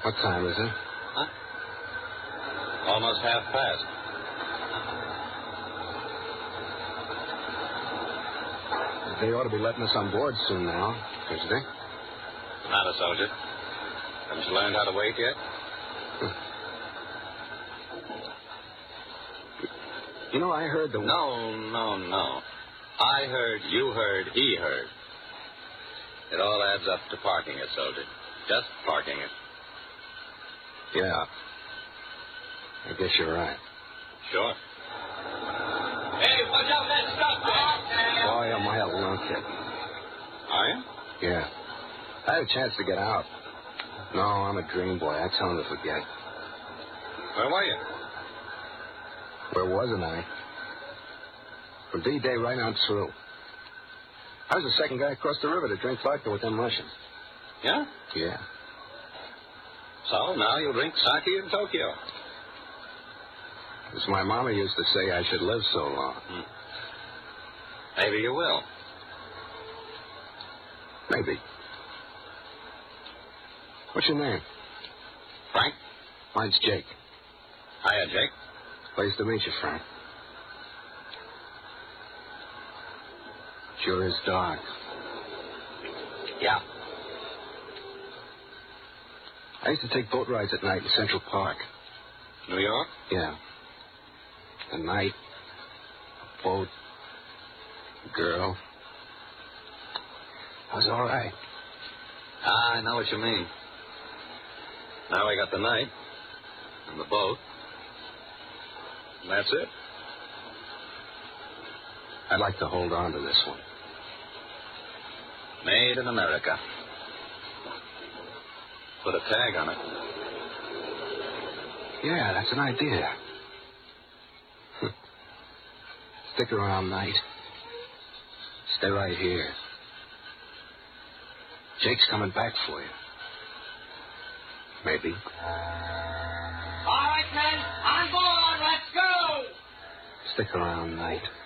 What time is it? Huh? Almost past. They ought to be letting us on board soon now, don't you think? Not a soldier. Haven't you learned how to wait yet? You know, I heard the... No. I heard, you heard, he heard. It all adds up to parking it, soldier. Just parking it. Yeah. I guess you're right. Sure. Hey, watch out that stuff, man. Boy, am I a lunkhead. Are you? Yeah. I had a chance to get out. No, I'm a dream boy. I tell him to forget. Where were you? Where wasn't I? From D-Day right on through. I was the second guy across the river to drink vodka with them Russians. Yeah? Yeah. So now you'll drink sake in Tokyo. As my mama used to say, I should live so long. Maybe you will. Maybe. What's your name? Frank? Mine's Jake. Hiya, Jake. Pleased to meet you, Frank. Sure is dark. Yeah. I used to take boat rides at night in Central Park. New York? Yeah. At night, a boat, a girl. I was all right. I know what you mean. Now we got the night and the boat. And that's it. I'd like to hold on to this one. Made in America. Put a tag on it. Yeah, that's an idea. Stick around night. Stay right here. Jake's coming back for you. Maybe. All right, men, on board. Let's go. Stick around night.